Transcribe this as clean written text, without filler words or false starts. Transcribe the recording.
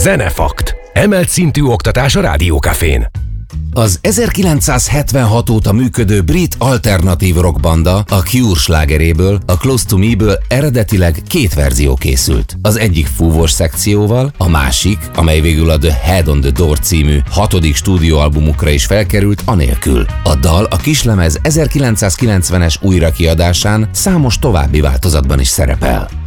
Zenefakt. Emelt szintű oktatás a Rádiókafén. Az 1976 óta működő brit alternatív rockbanda a Cure slágeréből, a Close to Me-ből eredetileg 2 verzió készült. Az egyik fúvós szekcióval, a másik, amely végül a The Head on the Door című 6. stúdióalbumukra is felkerült, anélkül. A dal a kislemez 1990-es újrakiadásán számos további változatban is szerepel.